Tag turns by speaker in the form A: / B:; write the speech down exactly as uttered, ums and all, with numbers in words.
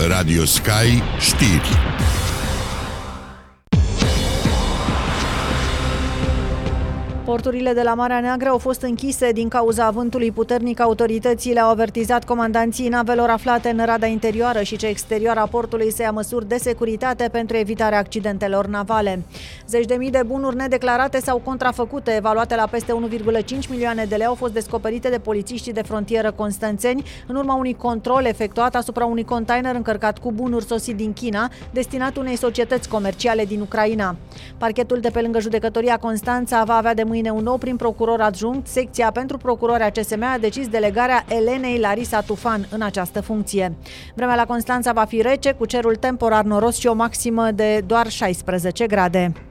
A: Radio Sky Știri.
B: Porturile de la Marea Neagră au fost închise din cauza vântului puternic. Autoritățile au avertizat comandanții navelor aflate în rada interioară și cea exterioară a portului să ia măsuri de securitate pentru evitarea accidentelor navale. Zeci de mii de bunuri nedeclarate sau contrafăcute, evaluate la peste unu virgulă cinci milioane de lei, au fost descoperite de polițiștii de frontieră constanțeni în urma unui control efectuat asupra unui container încărcat cu bunuri sosit din China, destinat unei societăți comerciale din Ucraina. Parchetul de pe lângă Judecătoria Constanța va avea de mâine un nou prim procuror adjunct. Secția pentru procurori A C S M a decis delegarea Elenei Larisa Tufan în această funcție. Vremea la Constanța va fi rece, cu cerul temporar noros și o maximă de doar șaisprezece grade.